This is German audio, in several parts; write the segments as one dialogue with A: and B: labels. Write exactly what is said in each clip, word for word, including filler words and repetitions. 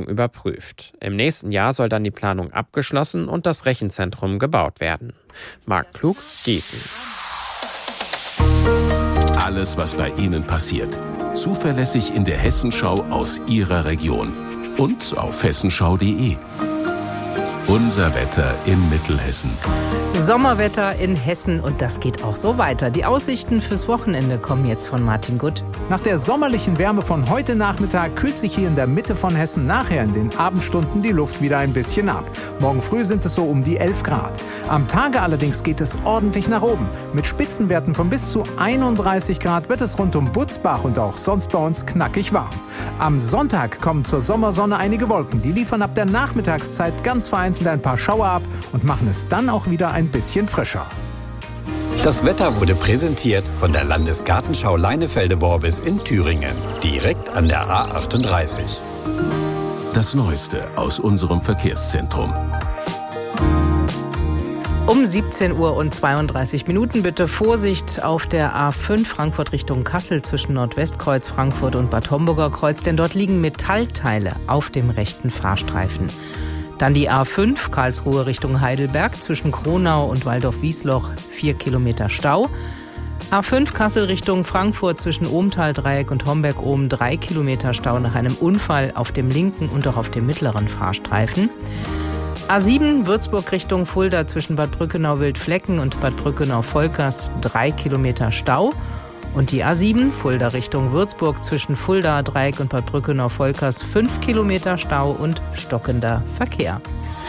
A: überprüft. Im nächsten Jahr soll dann die Planung abgeschlossen und das Rechenzentrum gebaut werden. Marc Klug, Gießen.
B: Alles, was bei Ihnen passiert. Zuverlässig in der Hessenschau aus Ihrer Region. Und auf hessenschau punkt de. Unser Wetter in Mittelhessen.
C: Sommerwetter in Hessen und das geht auch so weiter. Die Aussichten fürs Wochenende kommen jetzt von Martin Gutt.
D: Nach der sommerlichen Wärme von heute Nachmittag kühlt sich hier in der Mitte von Hessen nachher in den Abendstunden die Luft wieder ein bisschen ab. Morgen früh sind es so um die elf Grad. Am Tage allerdings geht es ordentlich nach oben. Mit Spitzenwerten von bis zu einunddreißig Grad wird es rund um Butzbach und auch sonst bei uns knackig warm. Am Sonntag kommen zur Sommersonne einige Wolken. Die liefern ab der Nachmittagszeit ganz vereinzelt ein paar Schauer ab und machen es dann auch wieder ein bisschen frischer.
E: Das Wetter wurde präsentiert von der Landesgartenschau Leinefelde-Worbis in Thüringen, direkt an der A achtunddreißig.
B: Das Neueste aus unserem Verkehrszentrum.
C: Um siebzehn Uhr und zweiunddreißig Minuten bitte Vorsicht auf der A fünf Frankfurt Richtung Kassel zwischen Nordwestkreuz Frankfurt und Bad Homburger Kreuz, denn dort liegen Metallteile auf dem rechten Fahrstreifen. Dann die A fünf Karlsruhe Richtung Heidelberg zwischen Kronau und Waldorf-Wiesloch, vier Kilometer Stau. A fünf Kassel Richtung Frankfurt zwischen Ohmtal-Dreieck und Homberg-Ohm, drei Kilometer Stau nach einem Unfall auf dem linken und auch auf dem mittleren Fahrstreifen. A sieben Würzburg Richtung Fulda zwischen Bad Brückenau-Wildflecken und Bad Brückenau-Volkers, drei Kilometer Stau. Und die A sieben Fulda Richtung Würzburg zwischen Fulda, Dreieck und Bad Brückenau-Volkers, fünf Kilometer Stau und stockender Verkehr.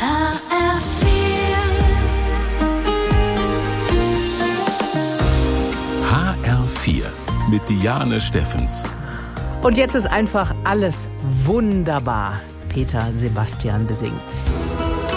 B: H R vier mit Diane Steffens.
C: Und jetzt ist einfach alles wunderbar. Peter Sebastian besingt's.